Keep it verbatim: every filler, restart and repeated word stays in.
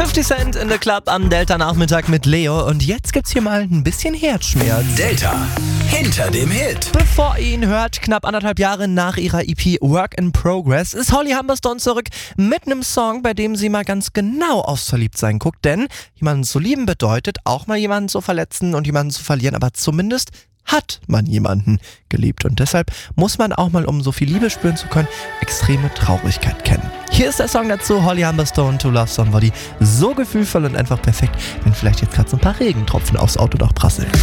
fifty Cent in the Club am Delta-Nachmittag mit Leo. Und jetzt gibt's hier mal ein bisschen Herzschmerz. Delta, hinter dem Hit. Bevor ihr ihn hört, knapp anderthalb Jahre nach ihrer E P Work in Progress, ist Holly Humberstone zurück mit einem Song, bei dem sie mal ganz genau aufs Verliebtsein guckt. Denn jemanden zu lieben bedeutet auch mal jemanden zu verletzen und jemanden zu verlieren, aber zumindest hat man jemanden geliebt. Und deshalb muss man auch mal, um so viel Liebe spüren zu können, extreme Traurigkeit kennen. Hier ist der Song dazu, Holly Humberstone, To Love Somebody. So gefühlvoll und einfach perfekt, wenn vielleicht jetzt gerade so ein paar Regentropfen aufs Autodach prasseln.